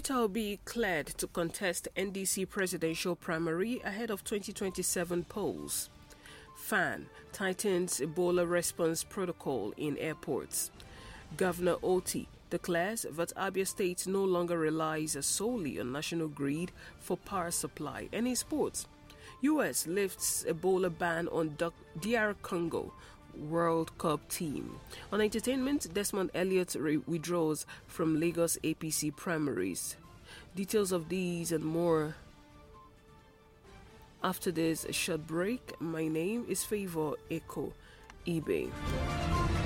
Peter Obi cleared to contest NDC presidential primary ahead of 2027 polls. FAN tightens Ebola response protocol in airports. Governor Oti declares that Abia State no longer relies solely on national grid for power supply. And in sports, US lifts Ebola ban on DR Congo World Cup team. On entertainment, Desmond Elliott withdraws from Lagos APC primaries. Details of these and more after this short break. My name is Favor Eko Ibe.